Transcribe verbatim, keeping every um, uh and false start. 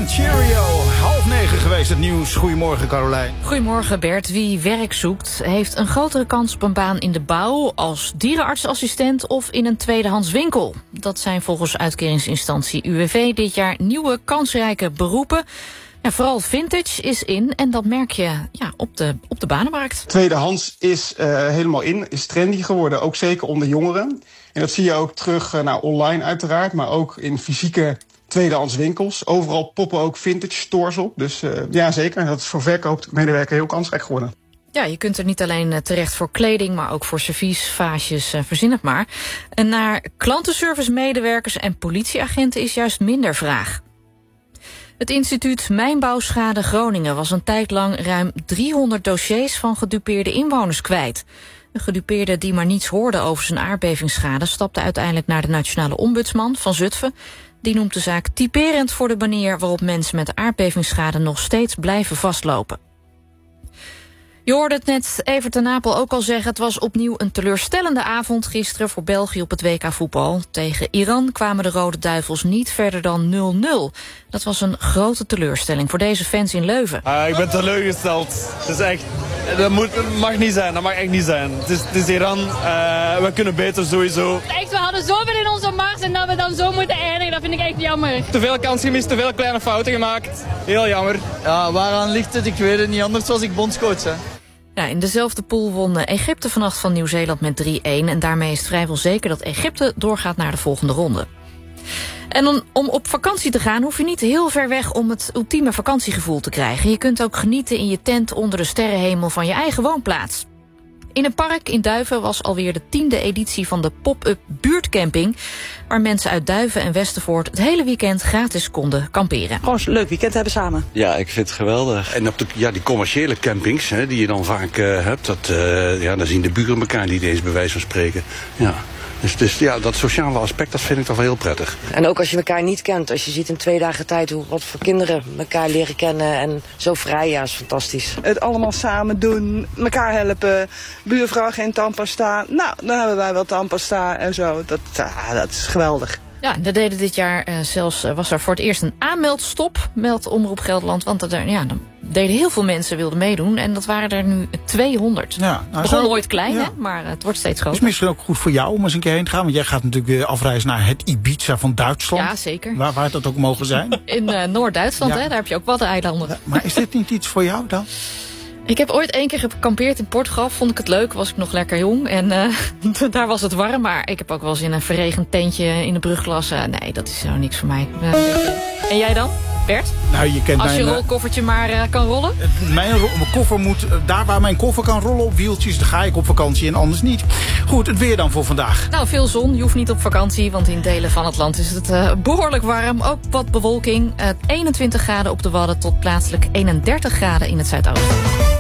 en Cheerio. Half negen geweest het nieuws. Goedemorgen, Carolijn. Goedemorgen, Bert. Wie werk zoekt, heeft een grotere kans op een baan in de bouw, als dierenartsassistent of in een tweedehands winkel. Dat zijn volgens uitkeringsinstantie U W V dit jaar nieuwe kansrijke beroepen. Ja, vooral vintage is in en dat merk je ja, op, de, op de banenmarkt. Tweedehands is uh, helemaal in, is trendy geworden, ook zeker onder jongeren. En dat zie je ook terug uh, nou, online uiteraard, maar ook in fysieke tweedehands winkels. Overal poppen ook vintage stores op. Dus uh, ja, zeker. Dat is voor verkoopmedewerker heel kansrijk geworden. Ja, je kunt er niet alleen terecht voor kleding, maar ook voor servies, vaasjes, verzin het maar. En naar klantenservice-medewerkers en politieagenten is juist minder vraag. Het instituut Mijnbouwschade Groningen was een tijd lang ruim driehonderd dossiers van gedupeerde inwoners kwijt. Een gedupeerde die maar niets hoorde over zijn aardbevingsschade stapte uiteindelijk naar de nationale ombudsman van Zutphen. Die noemt de zaak typerend voor de manier waarop mensen met aardbevingsschade nog steeds blijven vastlopen. Je hoorde het net Evert ten Napel ook al zeggen. Het was opnieuw een teleurstellende avond gisteren voor België op het W K voetbal. Tegen Iran kwamen de Rode Duivels niet verder dan nul nul. Dat was een grote teleurstelling voor deze fans in Leuven. Uh, ik ben teleurgesteld. Het is echt, dat, moet, dat mag niet zijn, dat mag echt niet zijn. Het is, het is Iran, uh, we kunnen beter sowieso. Echt, we hadden zoveel in onze mars en dat we dan zo moeten eindigen, dat vind ik echt jammer. Te veel kansen gemist, te veel kleine fouten gemaakt. Heel jammer. Ja, waaraan ligt het? Ik weet het niet, anders was ik bondscoach. Hè. Ja, in dezelfde pool won Egypte vannacht van Nieuw-Zeeland met drie een. En daarmee is het vrijwel zeker dat Egypte doorgaat naar de volgende ronde. En om, om op vakantie te gaan hoef je niet heel ver weg om het ultieme vakantiegevoel te krijgen. Je kunt ook genieten in je tent onder de sterrenhemel van je eigen woonplaats. In een park in Duiven was alweer de tiende editie van de pop-up buurtcamping, waar mensen uit Duiven en Westervoort het hele weekend gratis konden kamperen. Gewoon een leuk weekend hebben samen. Ja, ik vind het geweldig. En op de, ja, die commerciële campings, hè, die je dan vaak uh, hebt, dat, uh, ja, dan zien de buren elkaar niet eens bij wijze van spreken. Ja. Dus, dus ja, dat sociale aspect, dat vind ik toch wel heel prettig. En ook als je elkaar niet kent, als je ziet in twee dagen tijd hoe wat voor kinderen elkaar leren kennen en zo vrij, ja, is fantastisch. Het allemaal samen doen, elkaar helpen, buurvrouw geen tandpasta. Nou, dan hebben wij wel tandpasta en zo. Dat, ah, dat is geweldig. Ja, dat deden dit jaar uh, zelfs, uh, was er voor het eerst een aanmeldstop, meldt Omroep Gelderland. Want er, ja, dan deden heel veel mensen wilden meedoen en dat waren er nu tweehonderd. Ja, nou, begon ooit klein, ja. hè, maar het wordt steeds groter. Het is misschien ook goed voor jou om eens een keer heen te gaan, want jij gaat natuurlijk weer afreizen naar het Ibiza van Duitsland. Ja, zeker. Waar, waar dat ook mogen zijn. In uh, Noord-Duitsland, ja. hè, daar heb je ook Waddeneilanden. Ja, maar is dit niet iets voor jou dan? Ik heb ooit één keer gekampeerd in Portugal. Vond ik het leuk, was ik nog lekker jong. En uh, daar was het warm. Maar ik heb ook wel eens in een verregend tentje in de brugklas. Uh, nee, dat is zo niks voor mij. Uh, en jij dan, Bert? Nou, je kent Als je mijn, rolkoffertje maar uh, kan rollen? Mijn, mijn koffer moet, daar waar mijn koffer kan rollen op wieltjes, dan ga ik op vakantie en anders niet. Goed, het weer dan voor vandaag. Nou, veel zon. Je hoeft niet op vakantie, want in delen van het land is het uh, behoorlijk warm. Ook wat bewolking. Uh, eenentwintig graden op de Wadden tot plaatselijk eenendertig graden in het zuidoosten.